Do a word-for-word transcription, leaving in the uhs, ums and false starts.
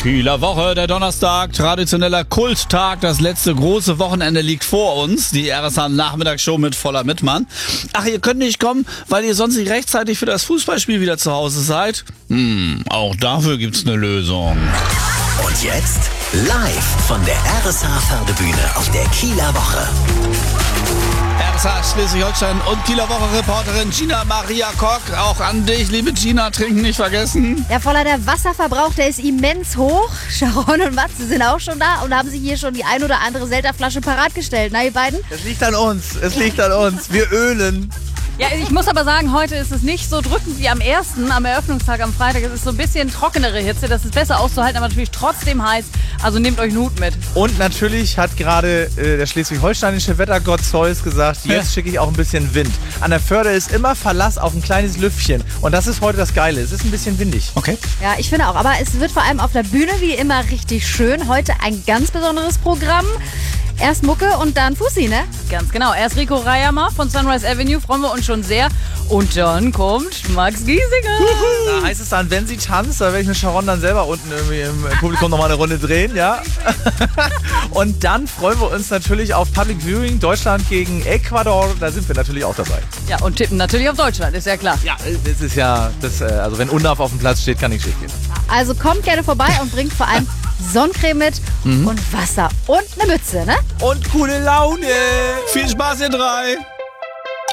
Kieler Woche, der Donnerstag, traditioneller Kulttag. Das letzte große Wochenende liegt vor uns. Die R S H-Nachmittagsshow mit voller Mitmann. Ach, ihr könnt nicht kommen, weil ihr sonst nicht rechtzeitig für das Fußballspiel wieder zu Hause seid? Hm, auch dafür gibt's eine Lösung. Und jetzt live von der R S H-Pferdebühne auf der Kieler Woche. R S H Schleswig-Holstein und Kieler Woche-Reporterin Gina Maria Kock. Auch an dich, liebe Gina, trinken nicht vergessen. Ja, voller der Wasserverbrauch, der ist immens hoch. Sharon und Matze sind auch schon da und haben sich hier schon die ein oder andere Selterflasche parat gestellt. Na, ihr beiden? Es liegt an uns, es liegt an uns. Wir ölen. Ja, ich muss aber sagen, heute ist es nicht so drückend wie am ersten, am Eröffnungstag am Freitag. Es ist so ein bisschen trockenere Hitze, das ist besser auszuhalten, aber natürlich trotzdem heiß. Also nehmt euch einen Hut mit. Und natürlich hat gerade äh, der schleswig-holsteinische Wettergott Zeus gesagt, jetzt schicke ich auch ein bisschen Wind. An der Förde ist immer Verlass auf ein kleines Lüftchen. Und das ist heute das Geile. Es ist ein bisschen windig. Okay. Ja, ich finde auch. Aber es wird vor allem auf der Bühne wie immer richtig schön. Heute ein ganz besonderes Programm. Erst Mucke und dann Fussi, ne? Ganz genau. Erst Rico Reyermar von Sunrise Avenue, freuen wir uns schon sehr. Und dann kommt Max Giesinger. Da heißt es dann, wenn sie tanzt, da werde ich mit Sharon dann selber unten irgendwie im Publikum nochmal eine Runde drehen, ja. Und dann freuen wir uns natürlich auf Public Viewing Deutschland gegen Ecuador. Da sind wir natürlich auch dabei. Ja, und tippen natürlich auf Deutschland, ist ja klar. Ja, das ist ja, das, also wenn Undav auf dem Platz steht, kann nichts schief gehen. Also kommt gerne vorbei und bringt vor allem Sonnencreme mit mhm. und Wasser und eine Mütze, ne? Und coole Laune. Viel Spaß, ihr drei.